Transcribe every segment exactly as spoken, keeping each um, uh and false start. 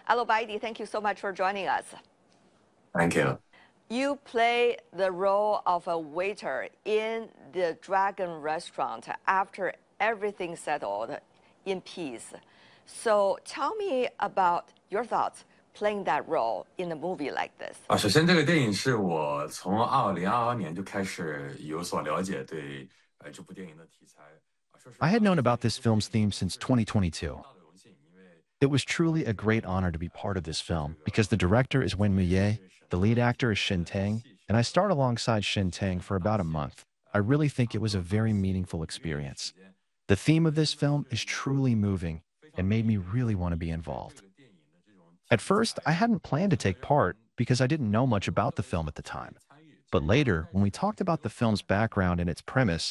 Al Obaidi, thank you so much for joining us. Thank you. You play the role of a waiter in the Dragon restaurant after everything settled in peace. So tell me about your thoughts playing that role in a movie like this. 啊，首先这个电影是我从二零二二年就开始有所了解，对呃这部电影的题材。啊，说实 I 话， had known about this film's theme since twenty twenty-two. 大的荣幸，因为 It was truly a great honor to be part of this film because the director is Wen Muye, the lead actor is Shin Tang, and I starred alongside Shin Tang for about a month. I really think it was a very meaningful experience. The theme of this film is truly moving and made me really want to be involved. At first, I hadn't planned to take part because I didn't know much about the film at the time. But later, when we talked about the film's background and its premise,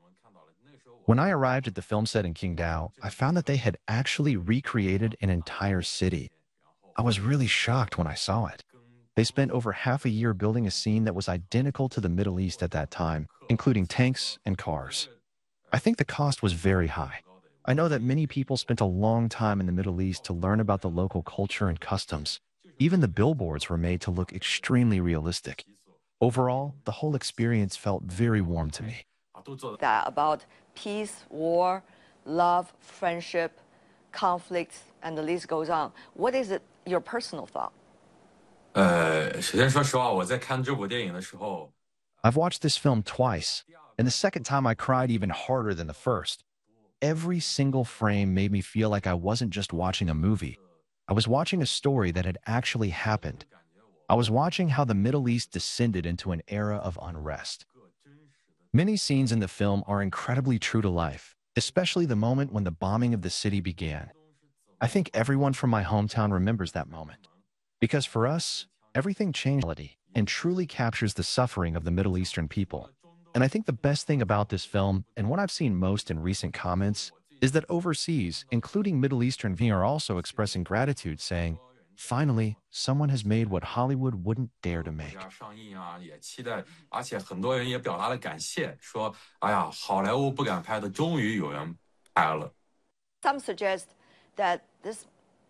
when I arrived at the film set in Qingdao, I found that they had actually recreated an entire city. I was really shocked when I saw it. They spent over half a year building a scene that was identical to the Middle East at that time, including tanks and cars. I think the cost was very high. I know that many people spent a long time in the Middle East to learn about the local culture and customs. Even the billboards were made to look extremely realistic. Overall, the whole experience felt very warm to me. That about peace, war, love, friendship, conflicts, and the list goes on. What is it, your personal thought? 呃，首先说实话，我在看这部电影的时候， I've watched this film twice, and the second time I cried even harder than the first. Every single frame made me feel like I wasn't just watching a movie. I was watching a story that had actually happened. I was watching how the Middle East descended into an era of unrest. Many scenes in the film are incredibly true to life, especially the moment when the bombing of the city began. I think everyone from my hometown remembers that moment. Because for us, everything changed and truly captures the suffering of the Middle Eastern people. And I think the best thing about this film, and what I've seen most in recent comments, is that overseas, including Middle Eastern V are also expressing gratitude, saying, finally, someone has made what Hollywood wouldn't dare to make. 上映啊，也期待，而且很多人也表达了感谢，说，哎呀，好莱坞不敢拍的，终于有人拍了。 Some suggest that this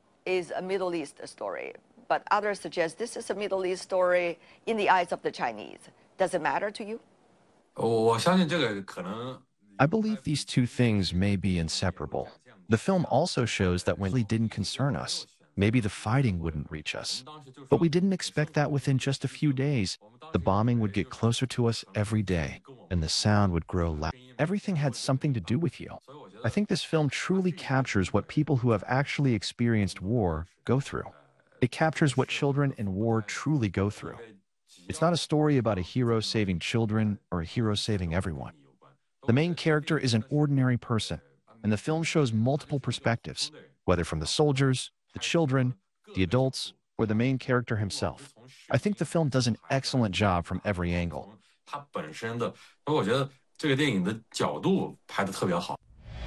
is a Middle East story, but others suggest this is a Middle East story in the eyes of the Chinese. Does it matter to you? 我相信这个可能。 I believe these two things may be inseparable. The film also shows that when it didn't concern us, maybe the fighting wouldn't reach us. But we didn't expect that within just a few days, the bombing would get closer to us every day, and the sound would grow loud. Everything had something to do with you. I think this film truly captures what people who have actually experienced war go through. It captures what children in war truly go through. It's not a story about a hero saving children or a hero saving everyone. The main character is an ordinary person, and the film shows multiple perspectives, whether from the soldiers, the children, the adults, or the main character himself. I think the film does an excellent job from every angle. 它本身的，我觉得这个电影的角度拍得特别好。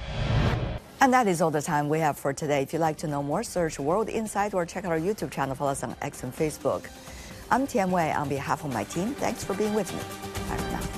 And that is all the time we have for today. If you'd like to know more, search World Insight or check out our YouTube channel. Follow us on X and Facebook. I'm Tian Wei on behalf of my team. Thanks for being with me.